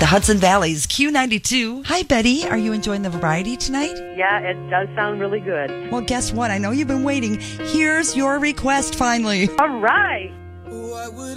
The Hudson Valley's Q92. Hi, Betty. Are you enjoying the variety tonight? Yeah, it does sound really good. Well, guess what? I know you've been waiting. Here's your request finally. All right.